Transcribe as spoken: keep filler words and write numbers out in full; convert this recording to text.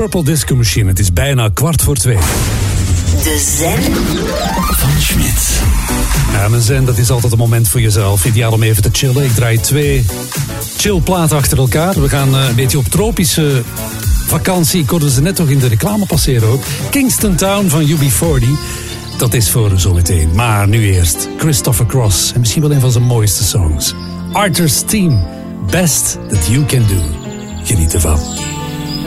Purple Disco Machine. Het is bijna kwart voor twee. De zen van Schmidt. Ja, mijn zen, dat is altijd een moment voor jezelf. Ideaal om even te chillen. Ik draai twee chillplaten achter elkaar. We gaan uh, een beetje op tropische vakantie. Ik hoorde ze net toch in de reclame passeren ook. Kingston Town van U B veertig. Dat is voor zometeen. Maar nu eerst Christopher Cross. En misschien wel een van zijn mooiste songs. Arthur's Theme. Best That You Can Do. Geniet ervan.